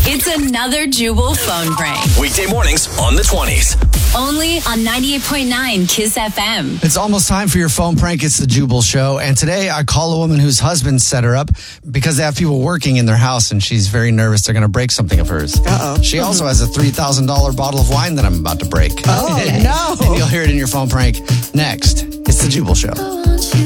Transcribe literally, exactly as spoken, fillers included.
It's another Jubal phone prank. Weekday mornings on the twenties. Only on ninety-eight point nine Kiss F M. It's almost time for your phone prank. It's the Jubal Show. And today I call a woman whose husband set her up because they have people working in their house and she's very nervous they're going to break something of hers. Uh-oh. She also has a three thousand dollars bottle of wine that I'm about to break. Oh, no. And you'll hear it in your phone prank next. It's the Jubal Show.